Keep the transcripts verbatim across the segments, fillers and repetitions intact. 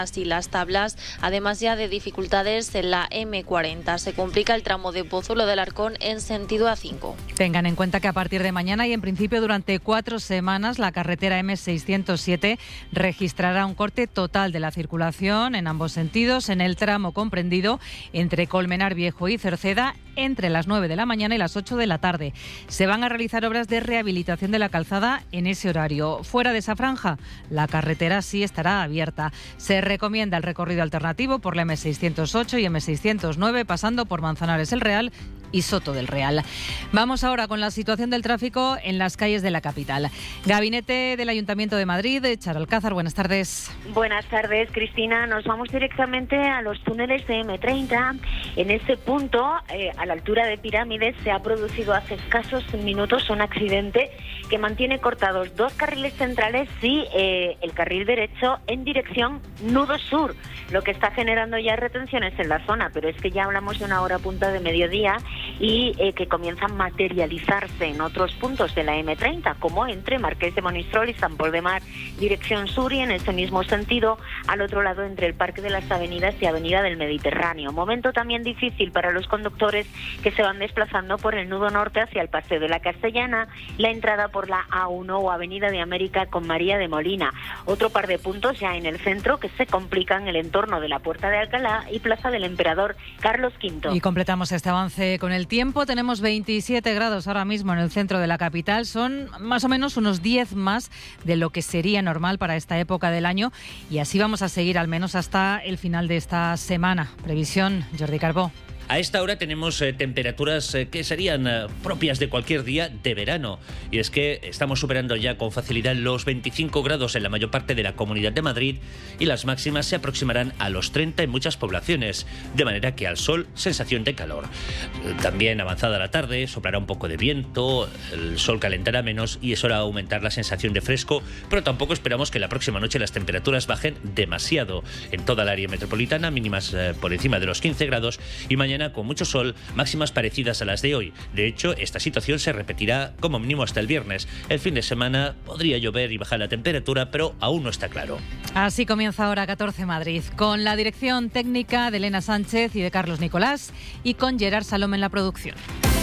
y las tablas, además ya de dificultades en la eme cuarenta. Se complica el tramo de Pozuelo del Arcón en sentido A cinco. Tengan en cuenta que a partir de mañana y en principio durante cuatro semanas la carretera eme seiscientos siete registrará un corte total de la circulación en ambos sentidos en el tramo comprendido entre Colmenar Viejo y Cerceda entre las nueve de la mañana y las ocho de la tarde. Se van a realizar obras de rehabilitación de la calzada en ese horario. Fuera de esa franja, la carretera sí estará abierta. Se recomienda el recorrido alternativo por la eme seiscientos ocho y eme seiscientos nueve, pasando por Manzanares el Real y Soto del Real. Vamos ahora con la situación del tráfico en las calles de la capital. Gabinete del Ayuntamiento de Madrid, Charo Alcázar, buenas tardes. Buenas tardes, Cristina. Nos vamos directamente a los túneles de eme treinta. En ese punto, eh, a la altura de Pirámides, se ha producido hace escasos minutos un accidente que mantiene cortados dos carriles centrales y eh, el carril derecho en dirección Nudo Sur, lo que está generando ya retenciones en la zona, pero es que ya hablamos de una hora punta de mediodía y eh, que comienzan a materializarse en otros puntos de la eme treinta, como entre Marqués de Monistrol y San Pol de Mar, dirección sur, y en ese mismo sentido, al otro lado, entre el Parque de las Avenidas y Avenida del Mediterráneo. Momento también difícil para los conductores que se van desplazando por el nudo norte hacia el Paseo de la Castellana, la entrada por la A uno o Avenida de América con María de Molina. Otro par de puntos ya en el centro que se complican en el entorno de la Puerta de Alcalá y Plaza del Emperador Carlos quinto. Y completamos este avance con el tiempo. Tenemos veintisiete grados ahora mismo en el centro de la capital. Son más o menos unos diez más de lo que sería normal para esta época del año. Y así vamos a seguir al menos hasta el final de esta semana. Previsión, Jordi Carbó. A esta hora tenemos eh, temperaturas eh, que serían eh, propias de cualquier día de verano. Y es que estamos superando ya con facilidad los veinticinco grados en la mayor parte de la Comunidad de Madrid y las máximas se aproximarán a los treinta en muchas poblaciones. De manera que al sol, sensación de calor. Eh, también avanzada la tarde, soplará un poco de viento, el sol calentará menos y es hora de aumentar la sensación de fresco. Pero tampoco esperamos que la próxima noche las temperaturas bajen demasiado. En toda el área metropolitana, mínimas eh, por encima de los quince grados y mañana con mucho sol, máximas parecidas a las de hoy. De hecho, esta situación se repetirá como mínimo hasta el viernes. El fin de semana podría llover y bajar la temperatura, pero aún no está claro. Así comienza ahora catorce Madrid, con la dirección técnica de Elena Sánchez y de Carlos Nicolás y con Gerard Salom en la producción.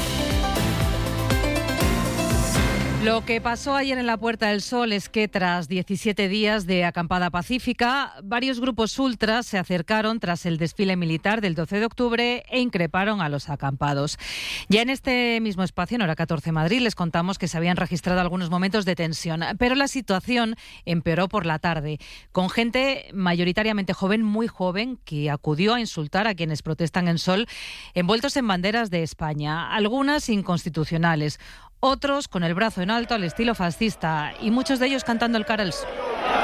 Lo que pasó ayer en la Puerta del Sol es que tras diecisiete días de acampada pacífica, varios grupos ultras se acercaron tras el desfile militar del doce de octubre e increparon a los acampados. Ya en este mismo espacio, en Hora catorce Madrid, les contamos que se habían registrado algunos momentos de tensión, pero la situación empeoró por la tarde, con gente mayoritariamente joven, muy joven, que acudió a insultar a quienes protestan en Sol, envueltos en banderas de España, algunas inconstitucionales, otros con el brazo en alto al estilo fascista y muchos de ellos cantando el cara al sol.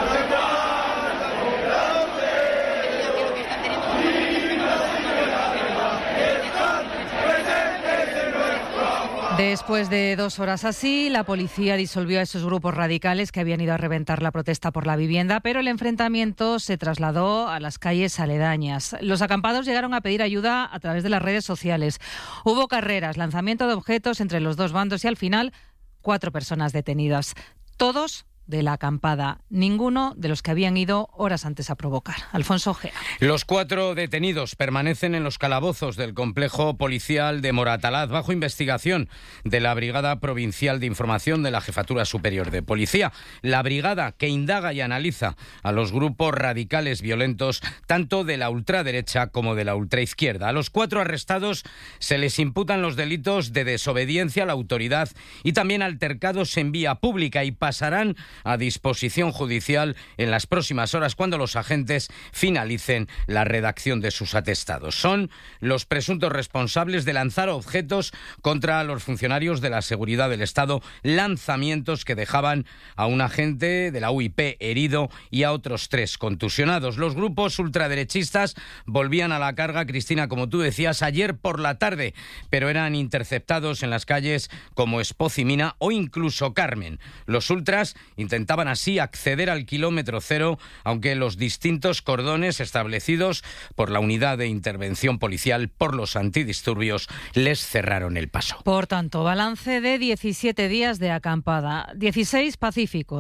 Después de dos horas así, la policía disolvió a esos grupos radicales que habían ido a reventar la protesta por la vivienda, pero el enfrentamiento se trasladó a las calles aledañas. Los acampados llegaron a pedir ayuda a través de las redes sociales. Hubo carreras, lanzamiento de objetos entre los dos bandos y al final cuatro personas detenidas. Todos de la acampada, ninguno de los que habían ido horas antes a provocar. Alfonso Ojea. Los cuatro detenidos permanecen en los calabozos del complejo policial de Moratalaz bajo investigación de la Brigada Provincial de Información de la Jefatura Superior de Policía, la brigada que indaga y analiza a los grupos radicales violentos tanto de la ultraderecha como de la ultraizquierda. A los cuatro arrestados se les imputan los delitos de desobediencia a la autoridad y también altercados en vía pública y pasarán a disposición judicial en las próximas horas cuando los agentes finalicen la redacción de sus atestados. Son los presuntos responsables de lanzar objetos contra los funcionarios de la seguridad del Estado, lanzamientos que dejaban a un agente de la U I P herido y a otros tres contusionados. Los grupos ultraderechistas volvían a la carga, Cristina, como tú decías, ayer por la tarde, pero eran interceptados en las calles como Espoz y Mina o incluso Carmen. Los ultras intentaban así acceder al kilómetro cero, aunque los distintos cordones establecidos por la Unidad de Intervención Policial por los Antidisturbios les cerraron el paso. Por tanto, balance de diecisiete días de acampada, dieciséis pacíficos,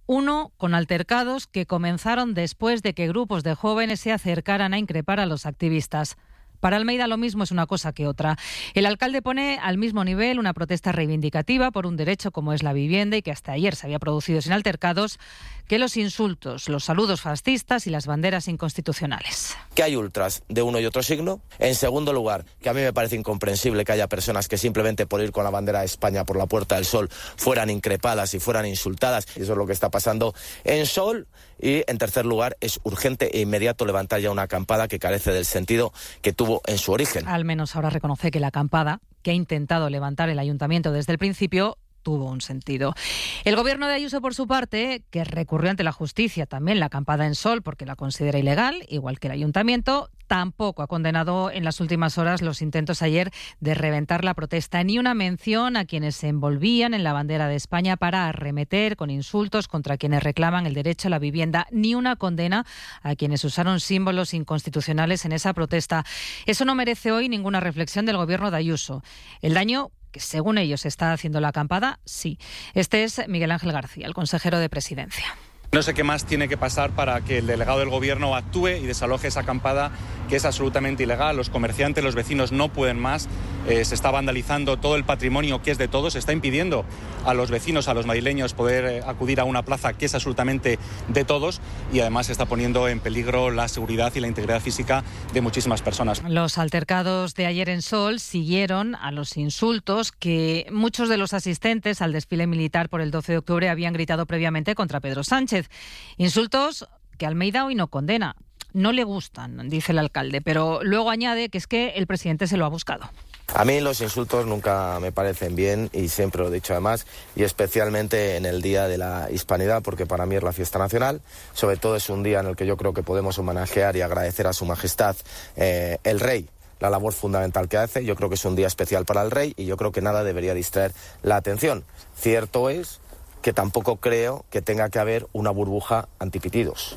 Uno con altercados que comenzaron después de que grupos de jóvenes se acercaran a increpar a los activistas. Para Almeida lo mismo es una cosa que otra. El alcalde pone al mismo nivel una protesta reivindicativa por un derecho como es la vivienda y que hasta ayer se había producido sin altercados, que los insultos, los saludos fascistas y las banderas inconstitucionales. Que hay ultras de uno y otro signo. En segundo lugar, que a mí me parece incomprensible que haya personas que simplemente por ir con la bandera de España por la Puerta del Sol fueran increpadas y fueran insultadas. Y eso es lo que está pasando en Sol. Y en tercer lugar, es urgente e inmediato levantar ya una acampada que carece del sentido que tuvo en su origen. Al menos ahora reconoce que la acampada que ha intentado levantar el ayuntamiento desde el principio tuvo un sentido. El gobierno de Ayuso, por su parte, que recurrió ante la justicia también la acampada en Sol porque la considera ilegal, igual que el ayuntamiento, tampoco ha condenado en las últimas horas los intentos ayer de reventar la protesta. Ni una mención a quienes se envolvían en la bandera de España para arremeter con insultos contra quienes reclaman el derecho a la vivienda. Ni una condena a quienes usaron símbolos inconstitucionales en esa protesta. Eso no merece hoy ninguna reflexión del gobierno de Ayuso. El daño que según ellos está haciendo la acampada, sí. Este es Miguel Ángel García, el consejero de Presidencia. No sé qué más tiene que pasar para que el delegado del Gobierno actúe y desaloje esa acampada que es absolutamente ilegal. Los comerciantes, los vecinos no pueden más. Eh, se está vandalizando todo el patrimonio que es de todos. Se está impidiendo a los vecinos, a los madrileños, poder eh, acudir a una plaza que es absolutamente de todos y además se está poniendo en peligro la seguridad y la integridad física de muchísimas personas. Los altercados de ayer en Sol siguieron a los insultos que muchos de los asistentes al desfile militar por el doce de octubre habían gritado previamente contra Pedro Sánchez. Insultos que Almeida hoy no condena. No le gustan, dice el alcalde, pero luego añade que es que el presidente se lo ha buscado. A mí los insultos nunca me parecen bien y siempre lo he dicho además, y especialmente en el Día de la Hispanidad, porque para mí es la fiesta nacional. Sobre todo es un día en el que yo creo que podemos homenajear y agradecer a su majestad eh, el rey la labor fundamental que hace. Yo creo que es un día especial para el rey y yo creo que nada debería distraer la atención. Cierto es que tampoco creo que tenga que haber una burbuja antipitidos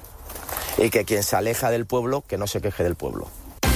y que quien se aleja del pueblo, que no se queje del pueblo.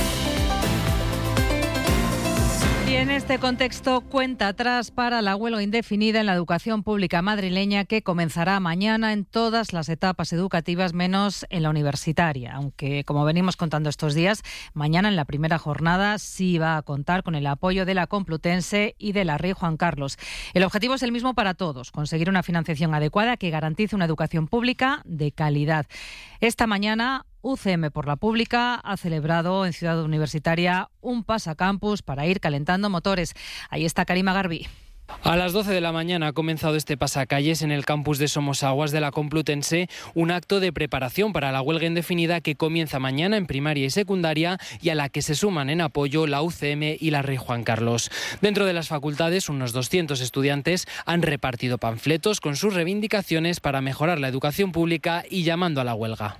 Y en este contexto, cuenta atrás para la huelga indefinida en la educación pública madrileña que comenzará mañana en todas las etapas educativas menos en la universitaria. Aunque, como venimos contando estos días, mañana en la primera jornada sí va a contar con el apoyo de la Complutense y de la Rey Juan Carlos. El objetivo es el mismo para todos, conseguir una financiación adecuada que garantice una educación pública de calidad. Esta mañana U C M por la Pública ha celebrado en Ciudad Universitaria un pasacampus para ir calentando motores. Ahí está Karima Garbí. A las doce de la mañana ha comenzado este pasacalles en el campus de Somosaguas de la Complutense, un acto de preparación para la huelga indefinida que comienza mañana en primaria y secundaria y a la que se suman en apoyo la U C M y la Rey Juan Carlos. Dentro de las facultades, unos doscientos estudiantes han repartido panfletos con sus reivindicaciones para mejorar la educación pública y llamando a la huelga.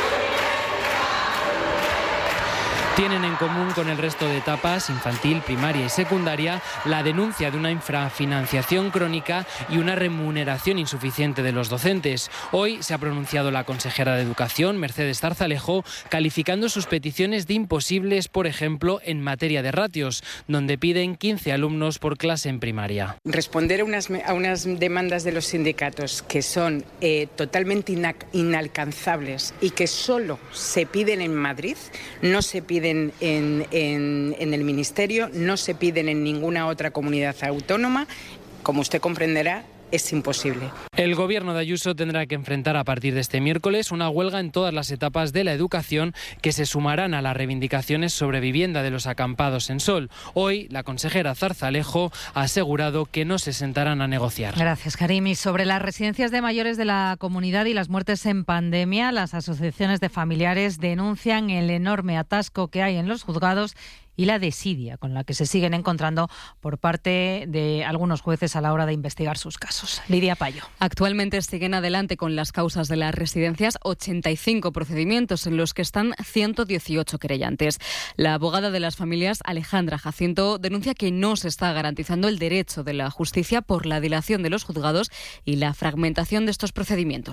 Tienen en común con el resto de etapas, infantil, primaria y secundaria, la denuncia de una infrafinanciación crónica y una remuneración insuficiente de los docentes. Hoy se ha pronunciado la consejera de Educación, Mercedes Zarzalejo, calificando sus peticiones de imposibles, por ejemplo, en materia de ratios, donde piden quince alumnos por clase en primaria. Responder a unas, a unas demandas de los sindicatos que son eh, totalmente inalcanzables y que solo se piden en Madrid, no se piden En, en, en el Ministerio, no se piden en ninguna otra comunidad autónoma, como usted comprenderá, es imposible. El gobierno de Ayuso tendrá que enfrentar a partir de este miércoles una huelga en todas las etapas de la educación que se sumarán a las reivindicaciones sobre vivienda de los acampados en Sol. Hoy, la consejera Zarzalejo ha asegurado que no se sentarán a negociar. Gracias, Karim. Y sobre las residencias de mayores de la comunidad y las muertes en pandemia, las asociaciones de familiares denuncian el enorme atasco que hay en los juzgados y la desidia con la que se siguen encontrando por parte de algunos jueces a la hora de investigar sus casos. Lidia Payo. Actualmente siguen adelante con las causas de las residencias ochenta y cinco procedimientos en los que están ciento dieciocho querellantes. La abogada de las familias, Alejandra Jacinto, denuncia que no se está garantizando el derecho de la justicia por la dilación de los juzgados y la fragmentación de estos procedimientos.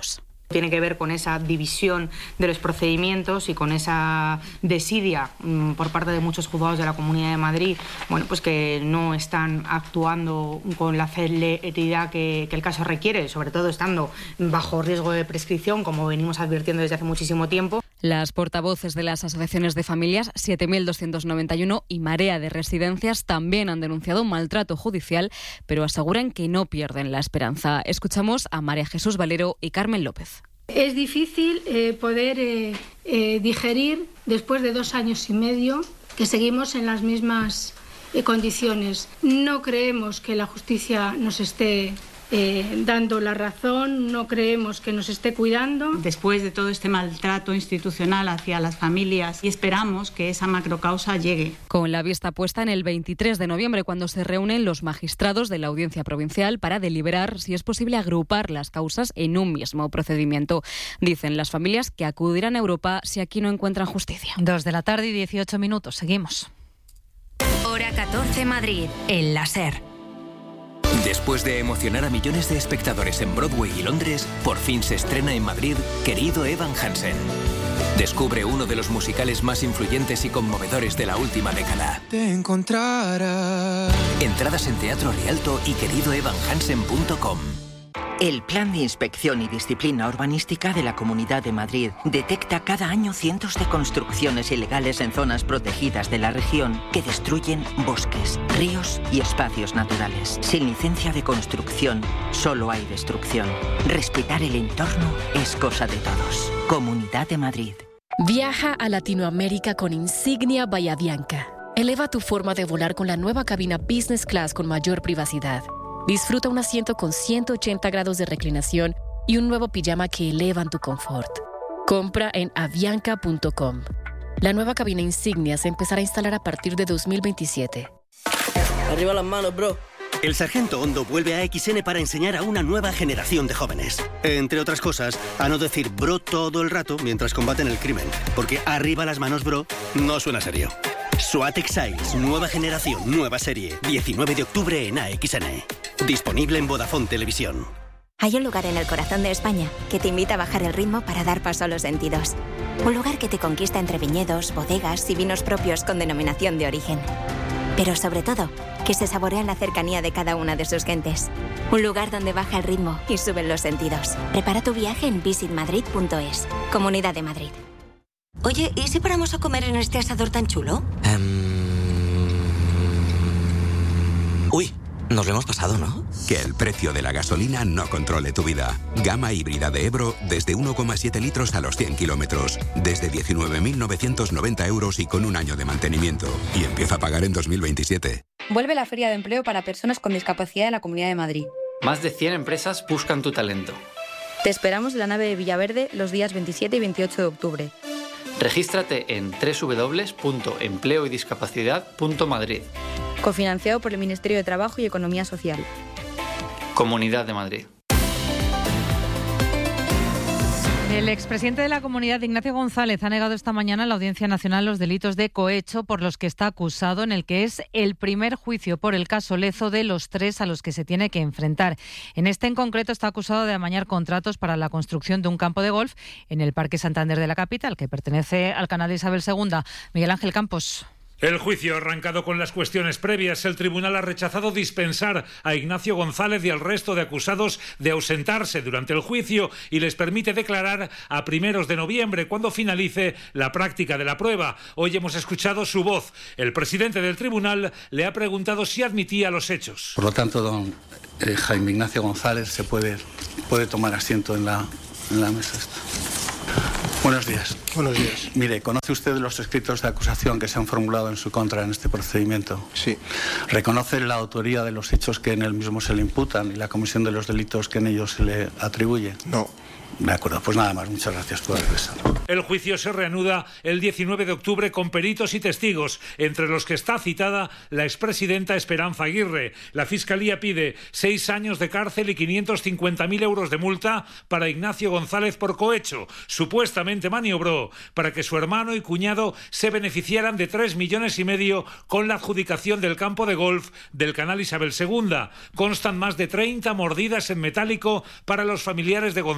Tiene que ver con esa división de los procedimientos y con esa desidia mmm, por parte de muchos juzgados de la Comunidad de Madrid, bueno, pues que no están actuando con la celeridad que, que el caso requiere, sobre todo estando bajo riesgo de prescripción, como venimos advirtiendo desde hace muchísimo tiempo. Las portavoces de las asociaciones de familias siete mil doscientos noventa y uno y Marea de Residencias también han denunciado maltrato judicial, pero aseguran que no pierden la esperanza. Escuchamos a María Jesús Valero y Carmen López. Es difícil eh, poder eh, eh, digerir, después de dos años y medio, que seguimos en las mismas eh, condiciones. No creemos que la justicia nos esté Eh, dando la razón, no creemos que nos esté cuidando. Después de todo este maltrato institucional hacia las familias, y esperamos que esa macrocausa llegue. Con la vista puesta en el veintitrés de noviembre, cuando se reúnen los magistrados de la Audiencia Provincial para deliberar si es posible agrupar las causas en un mismo procedimiento. Dicen las familias que acudirán a Europa si aquí no encuentran justicia. Dos de la tarde y dieciocho minutos. Seguimos. Hora catorce Madrid, el láser. Después de emocionar a millones de espectadores en Broadway y Londres, por fin se estrena en Madrid Querido Evan Hansen. Descubre uno de los musicales más influyentes y conmovedores de la última década. Te encontrarás. Entradas en Teatro Rialto y querido evan hansen punto com. El Plan de Inspección y Disciplina Urbanística de la Comunidad de Madrid detecta cada año cientos de construcciones ilegales en zonas protegidas de la región que destruyen bosques, ríos y espacios naturales. Sin licencia de construcción, solo hay destrucción. Respetar el entorno es cosa de todos. Comunidad de Madrid. Viaja a Latinoamérica con Insignia Bahía Bianca. Eleva tu forma de volar con la nueva cabina Business Class con mayor privacidad. Disfruta un asiento con ciento ochenta grados de reclinación y un nuevo pijama que elevan tu confort. Compra en avianca punto com. La nueva cabina Insignia se empezará a instalar a partir de dos mil veintisiete. Arriba las manos, bro. El Sargento Hondo vuelve a X N para enseñar a una nueva generación de jóvenes. Entre otras cosas, a no decir bro todo el rato mientras combaten el crimen. Porque arriba las manos, bro, no suena serio. SWAT Exiles, nueva generación, nueva serie. diecinueve de octubre en A X N. Disponible en Vodafone Televisión. Hay un lugar en el corazón de España que te invita a bajar el ritmo para dar paso a los sentidos. Un lugar que te conquista entre viñedos, bodegas y vinos propios con denominación de origen. Pero sobre todo, que se saborea en la cercanía de cada una de sus gentes. Un lugar donde baja el ritmo y suben los sentidos. Prepara tu viaje en visit madrid punto es. Comunidad de Madrid. Oye, ¿y si paramos a comer en este asador tan chulo? Um... Uy, nos lo hemos pasado, ¿no? Que el precio de la gasolina no controle tu vida. Gama híbrida de Ebro desde uno coma siete litros a los cien kilómetros. Desde diecinueve mil novecientos noventa euros y con un año de mantenimiento. Y empieza a pagar en dos mil veintisiete. Vuelve la Feria de Empleo para Personas con Discapacidad en la Comunidad de Madrid. Más de cien empresas buscan tu talento. Te esperamos en la nave de Villaverde los días veintisiete y veintiocho de octubre. Regístrate en doble u doble u doble u punto empleo y discapacidad punto madrid. Cofinanciado por el Ministerio de Trabajo y Economía Social. Comunidad de Madrid. El expresidente de la Comunidad, Ignacio González, ha negado esta mañana en la Audiencia Nacional los delitos de cohecho por los que está acusado, en el que es el primer juicio por el caso Lezo de los tres a los que se tiene que enfrentar. En este en concreto está acusado de amañar contratos para la construcción de un campo de golf en el Parque Santander de la capital, que pertenece al canal Isabel segunda. Miguel Ángel Campos. El juicio ha arrancado con las cuestiones previas. El tribunal ha rechazado dispensar a Ignacio González y al resto de acusados de ausentarse durante el juicio y les permite declarar a primeros de noviembre, cuando finalice la práctica de la prueba. Hoy hemos escuchado su voz. El presidente del tribunal le ha preguntado si admitía los hechos. Por lo tanto, don eh, Jaime Ignacio González se puede, puede tomar asiento en la, en la mesa esta. Buenos días. Buenos días. Mire, ¿conoce usted los escritos de acusación que se han formulado en su contra en este procedimiento? Sí. ¿Reconoce la autoría de los hechos que en él mismo se le imputan y la comisión de los delitos que en ellos se le atribuye? No. De acuerdo, pues nada más. Muchas gracias por regresar. El juicio se reanuda el diecinueve de octubre con peritos y testigos, entre los que está citada la expresidenta Esperanza Aguirre. La Fiscalía pide seis años de cárcel y quinientos cincuenta mil euros de multa para Ignacio González por cohecho. Supuestamente maniobró para que su hermano y cuñado se beneficiaran de tres millones y medio con la adjudicación del campo de golf del canal Isabel segunda. Constan más de treinta mordidas en metálico para los familiares de González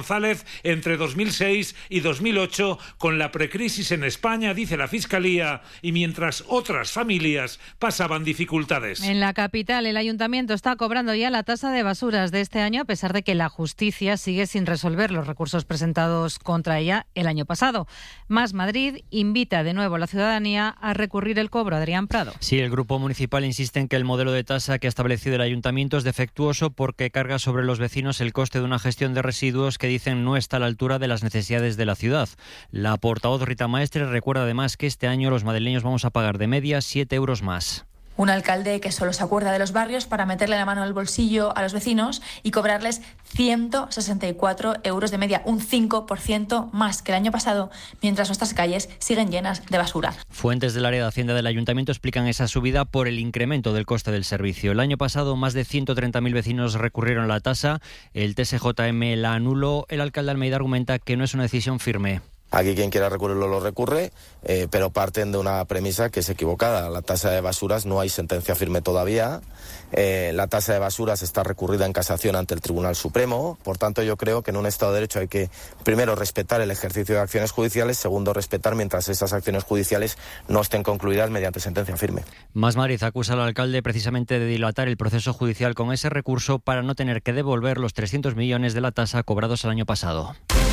entre dos mil seis y dos mil ocho, con la precrisis en España, dice la Fiscalía, y mientras otras familias pasaban dificultades. En la capital, el ayuntamiento está cobrando ya la tasa de basuras de este año, a pesar de que la justicia sigue sin resolver los recursos presentados contra ella el año pasado. Más Madrid invita de nuevo a la ciudadanía a recurrir el cobro. Adrián Prado. Sí, el grupo municipal insiste en que el modelo de tasa que ha establecido el ayuntamiento es defectuoso porque carga sobre los vecinos el coste de una gestión de residuos que dicen no está a la altura de las necesidades de la ciudad. La portavoz Rita Maestre recuerda además que este año los madrileños vamos a pagar de media siete euros más. Un alcalde que solo se acuerda de los barrios para meterle la mano al bolsillo a los vecinos y cobrarles ciento sesenta y cuatro euros de media, un cinco por ciento más que el año pasado, mientras nuestras calles siguen llenas de basura. Fuentes del área de Hacienda del Ayuntamiento explican esa subida por el incremento del coste del servicio. El año pasado más de ciento treinta mil vecinos recurrieron a la tasa, el T S J M la anuló. El alcalde Almeida argumenta que no es una decisión firme. Aquí quien quiera recurrirlo lo recurre, eh, pero parten de una premisa que es equivocada. La tasa de basuras no hay sentencia firme todavía. Eh, la tasa de basuras está recurrida en casación ante el Tribunal Supremo. Por tanto, yo creo que en un Estado de Derecho hay que, primero, respetar el ejercicio de acciones judiciales. Segundo, respetar mientras esas acciones judiciales no estén concluidas mediante sentencia firme. Más Madrid acusa al alcalde precisamente de dilatar el proceso judicial con ese recurso para no tener que devolver los trescientos millones de la tasa cobrados el año pasado.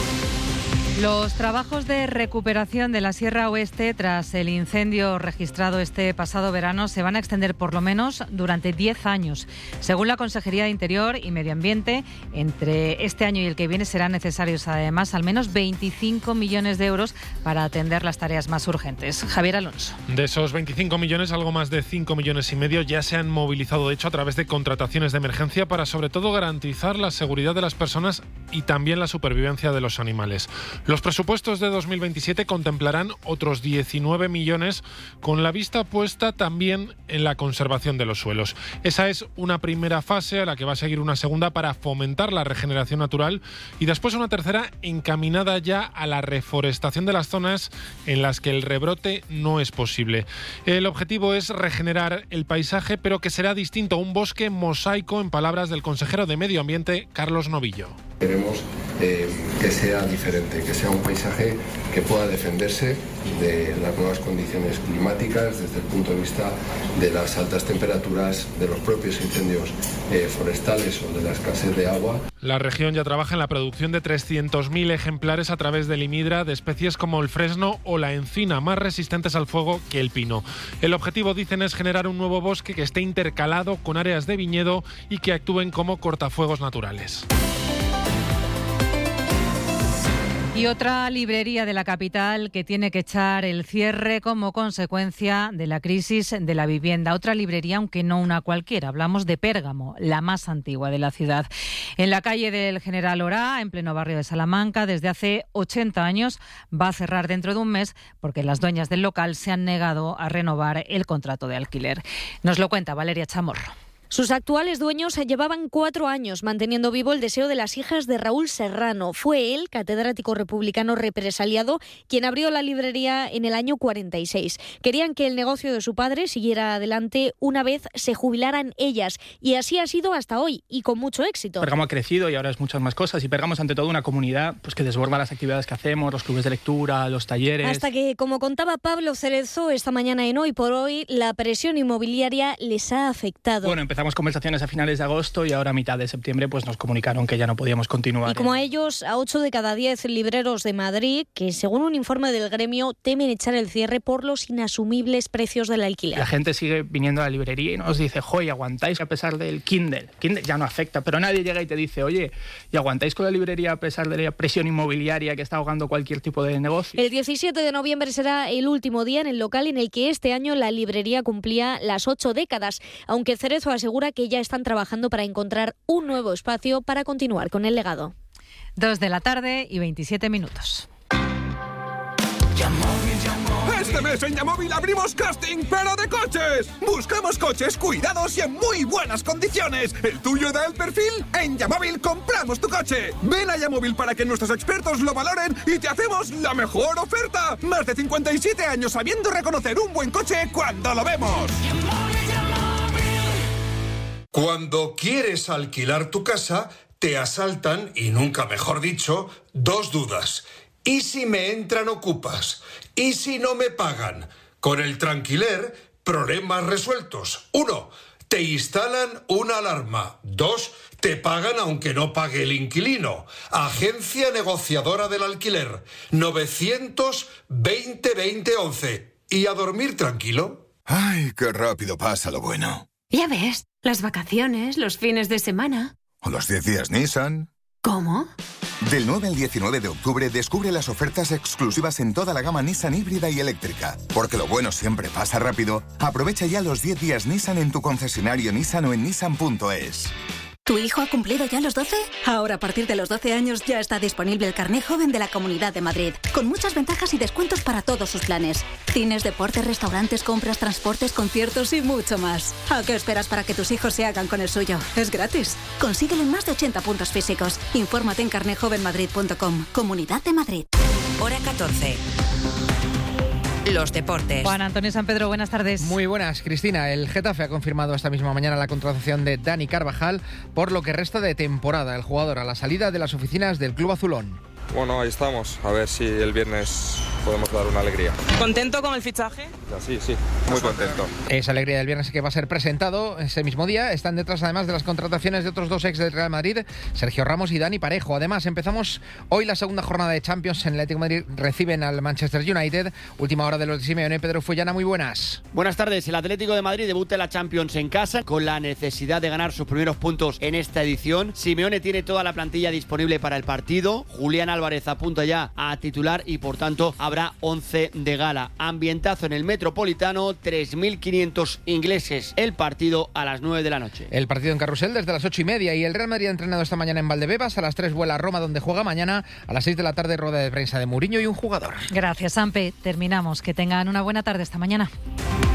Los trabajos de recuperación de la Sierra Oeste tras el incendio registrado este pasado verano se van a extender por lo menos durante diez años. Según la Consejería de Interior y Medio Ambiente, entre este año y el que viene serán necesarios además al menos veinticinco millones de euros para atender las tareas más urgentes. Javier Alonso. De esos veinticinco millones, algo más de cinco millones y medio ya se han movilizado, de hecho, a través de contrataciones de emergencia para sobre todo garantizar la seguridad de las personas y también la supervivencia de los animales. Los presupuestos de dos mil veintisiete contemplarán otros diecinueve millones con la vista puesta también en la conservación de los suelos. Esa es una primera fase a la que va a seguir una segunda para fomentar la regeneración natural y después una tercera encaminada ya a la reforestación de las zonas en las que el rebrote no es posible. El objetivo es regenerar el paisaje, pero que será distinto, un bosque mosaico, en palabras del consejero de Medio Ambiente, Carlos Novillo. Queremos eh, que sea diferente, que sea un paisaje que pueda defenderse de las nuevas condiciones climáticas desde el punto de vista de las altas temperaturas, de los propios incendios eh, forestales o de la escasez de agua. La región ya trabaja en la producción de trescientos mil ejemplares a través del IMIDRA de especies como el fresno o la encina, más resistentes al fuego que el pino. El objetivo, dicen, es generar un nuevo bosque que esté intercalado con áreas de viñedo y que actúen como cortafuegos naturales. Y otra librería de la capital que tiene que echar el cierre como consecuencia de la crisis de la vivienda. Otra librería, aunque no una cualquiera. Hablamos de Pérgamo, la más antigua de la ciudad. En la calle del General Orá, en pleno barrio de Salamanca, desde hace ochenta años, va a cerrar dentro de un mes porque las dueñas del local se han negado a renovar el contrato de alquiler. Nos lo cuenta Valeria Chamorro. Sus actuales dueños llevaban cuatro años manteniendo vivo el deseo de las hijas de Raúl Serrano. Fue él, catedrático republicano represaliado, quien abrió la librería en el año cuarenta y seis. Querían que el negocio de su padre siguiera adelante una vez se jubilaran ellas. Y así ha sido hasta hoy, y con mucho éxito. Pérgamo ha crecido y ahora es muchas más cosas. Y Pérgamo es ante todo una comunidad pues, que desborda las actividades que hacemos, los clubes de lectura, los talleres. Hasta que, como contaba Pablo Cerezo esta mañana en Hoy por Hoy, la presión inmobiliaria les ha afectado. Bueno, empezamos conversaciones a finales de agosto y ahora a mitad de septiembre pues nos comunicaron que ya no podíamos continuar. Y como a ellos, a ocho de cada diez libreros de Madrid, que según un informe del gremio temen echar el cierre por los inasumibles precios del alquiler. La gente sigue viniendo a la librería y nos dice, joy, aguantáis a pesar del Kindle. Kindle ya no afecta, pero nadie llega y te dice, oye, ¿y aguantáis con la librería a pesar de la presión inmobiliaria que está ahogando cualquier tipo de negocio? El diecisiete de noviembre será el último día en el local en el que este año la librería cumplía las ocho décadas, aunque Cerezo asegura que ya están trabajando para encontrar un nuevo espacio para continuar con el legado. Dos de la tarde y veintisiete minutos. Este mes en Yamóvil abrimos casting, pero de coches. Buscamos coches cuidados y en muy buenas condiciones. ¿El tuyo da el perfil? En Yamóvil compramos tu coche. Ven a Yamóvil para que nuestros expertos lo valoren y te hacemos la mejor oferta. Más de cincuenta y siete años sabiendo reconocer un buen coche cuando lo vemos. Cuando quieres alquilar tu casa, te asaltan, y nunca mejor dicho, dos dudas. ¿Y si me entran ocupas? ¿Y si no me pagan? Con el Tranquiler, problemas resueltos. Uno, te instalan una alarma. Dos, te pagan aunque no pague el inquilino. Agencia negociadora del alquiler. novecientos veinte veinte once. ¿Y a dormir tranquilo? Ay, qué rápido pasa lo bueno. Ya ves, las vacaciones, los fines de semana. ¿O los diez días Nissan? ¿Cómo? Del nueve al diecinueve de octubre descubre las ofertas exclusivas en toda la gama Nissan híbrida y eléctrica. Porque lo bueno siempre pasa rápido. Aprovecha ya los diez días Nissan en tu concesionario Nissan o en nissan punto es. ¿Tu hijo ha cumplido ya los doce? Ahora, a partir de los doce años, ya está disponible el carné joven de la Comunidad de Madrid, con muchas ventajas y descuentos para todos sus planes. Cines, deportes, restaurantes, compras, transportes, conciertos y mucho más. ¿A qué esperas para que tus hijos se hagan con el suyo? Es gratis. Consíguelo en más de ochenta puntos físicos. Infórmate en carné joven madrid punto com. Comunidad de Madrid. Hora catorce. Los deportes. Juan Antonio San Pedro, buenas tardes. Muy buenas, Cristina. El Getafe ha confirmado esta misma mañana la contratación de Dani Carvajal por lo que resta de temporada. El jugador a la salida de las oficinas del Club Azulón. Bueno, ahí estamos. A ver si el viernes podemos dar una alegría. ¿Contento con el fichaje? Sí, sí, muy contento. Esa alegría del viernes que va a ser presentado ese mismo día. Están detrás además de las contrataciones de otros dos ex del Real Madrid, Sergio Ramos y Dani Parejo. Además, empezamos hoy la segunda jornada de Champions. En el Atlético de Madrid reciben al Manchester United. Última hora de los de Simeone. Pedro Fullana, muy buenas. Buenas tardes. El Atlético de Madrid debuta en la Champions en casa con la necesidad de ganar sus primeros puntos en esta edición. Simeone tiene toda la plantilla disponible para el partido. Julián Álvarez apunta ya a titular y por tanto habrá once de gala. Ambientazo en el Metropolitano, tres mil quinientos ingleses. El partido a las nueve de la noche. El partido en Carrusel desde las ocho y media y el Real Madrid ha entrenado esta mañana en Valdebebas. A las tres vuela a Roma, donde juega mañana. A las seis de la tarde rueda de prensa de Mourinho y un jugador. Gracias, Sampe. Terminamos. Que tengan una buena tarde esta mañana.